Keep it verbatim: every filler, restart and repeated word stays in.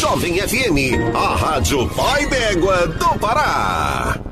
Jovem F M, a Rádio Pai d'Égua do Pará.